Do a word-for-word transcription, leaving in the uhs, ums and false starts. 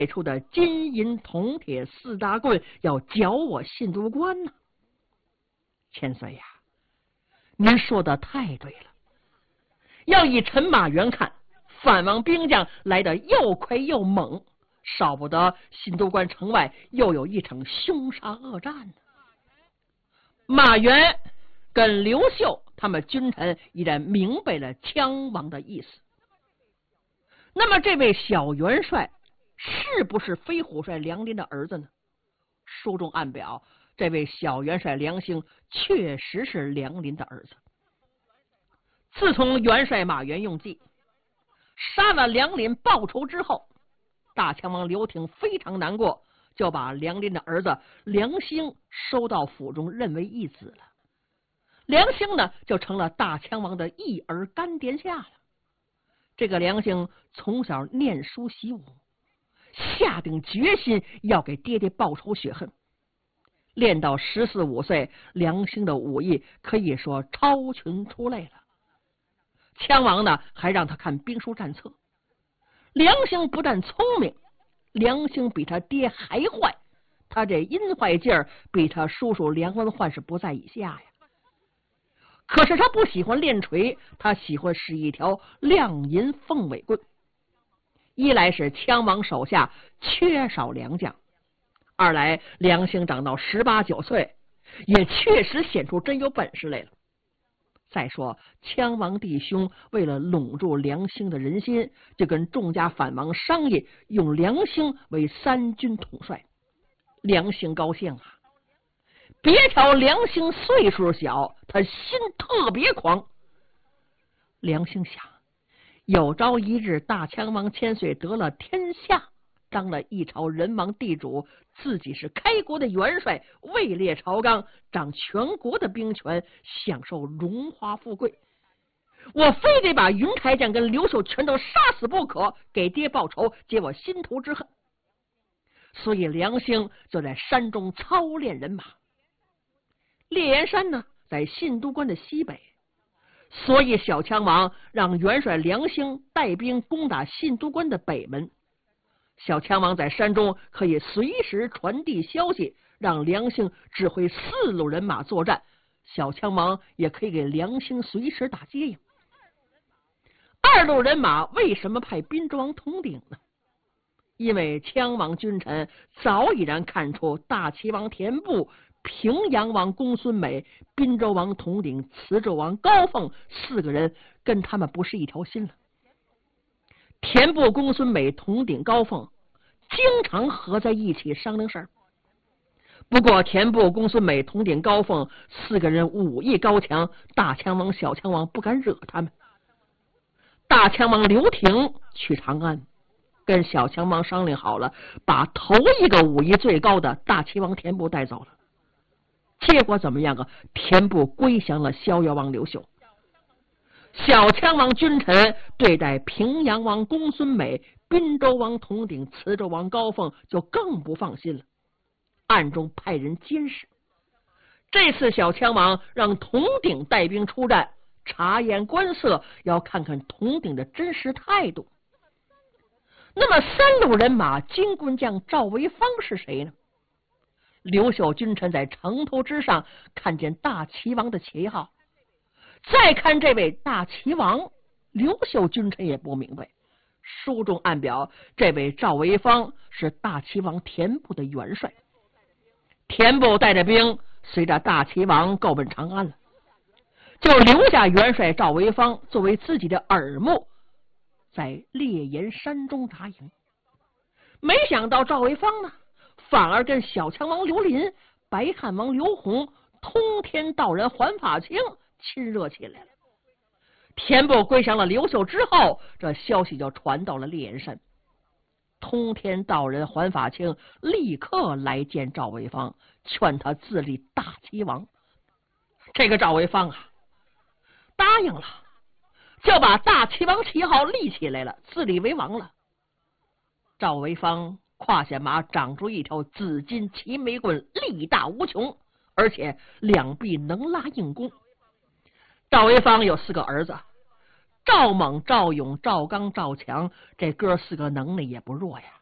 出的金银铜铁四大棍，要剿我信都关呢？千岁呀，您说的太对了。要以陈马元看，反王兵将来得又快又猛，少不得信都关城外又有一场凶杀恶战呢。马元跟刘秀他们君臣已然明白了羌王的意思。那么这位小元帅是不是飞虎帅梁林的儿子呢？书中暗表，这位小元帅梁兴确实是梁林的儿子。自从元帅马元用计杀了梁林报仇之后，大羌王刘廷非常难过，就把梁林的儿子梁兴收到府中，认为义子了。梁兴呢，就成了大羌王的一儿干殿下了。这个梁兴从小念书习武，下定决心要给爹爹报仇雪恨。练到十四五岁，梁兴的武艺可以说超群出类了。羌王呢，还让他看兵书战策。梁兴不但聪明，梁兴比他爹还坏，他这阴坏劲儿比他叔叔梁文焕是不在以下呀。可是他不喜欢练锤，他喜欢使一条亮银凤尾棍。一来是羌王手下缺少良将，二来梁兴长到十八九岁，也确实显出真有本事来了。再说羌王弟兄为了笼住梁兴的人心，就跟众家反王商议，用梁兴为三军统帅。梁兴高兴啊，别瞧梁兴岁数小，他心特别狂。梁兴想，有朝一日大羌王千岁得了天下，当了一朝人王地主，自己是开国的元帅，位列朝纲，掌全国的兵权，享受荣华富贵。我非得把云台将跟刘秀全都杀死不可，给爹报仇，解我心头之恨。所以梁兴就在山中操练人马。烈焰山呢，在信都关的西北，所以小羌王让元帅梁兴带兵攻打信都关的北门。小羌王在山中可以随时传递消息，让梁兴指挥四路人马作战，小羌王也可以给梁兴随时打接应。二路人马为什么派滨州王统领呢？因为羌王君臣早已然看出大齐王田部、平阳王公孙美、滨州王统领磁州王高凤四个人跟他们不是一条心了。田部、公孙美、统领高凤经常合在一起商量事儿。不过田部、公孙美、统领高凤四个人武艺高强，大羌王、小羌王不敢惹他们。大羌王刘廷去长安，跟小羌王商量好了，把头一个武艺最高的大齐王田部带走了。结果怎么样啊？田部归降了逍遥王刘秀。小羌王君臣对待平阳王公孙美、滨州王统领磁州王高凤就更不放心了，暗中派人监视。这次小羌王让统领带兵出战，察言观色，要看看统领的真实态度。那么三路人马金棍将赵维芳是谁呢？刘秀君臣在城头之上看见大齐王的旗号，再看这位大齐王，刘秀君臣也不明白。书中暗表，这位赵维芳是大齐王田部的元帅。田部带着兵随着大齐王够奔长安了，就留下元帅赵维芳作为自己的耳目，在烈焰山中扎营。没想到赵维芳呢，反而跟小羌王刘林、白汉王刘宏、通天道人桓法清亲热起来了。田部归降了刘秀之后，这消息就传到了烈焰山。通天道人桓法清立刻来见赵维芳，劝他自立大齐王。这个赵维芳啊，答应了，就把大齐王旗号立起来了，自立为王了。赵维芳胯下马长出一条紫金齐眉棍，力大无穷，而且两臂能拉硬弓。赵维芳有四个儿子，赵猛、赵勇、赵刚、赵强，这哥四个能力也不弱呀。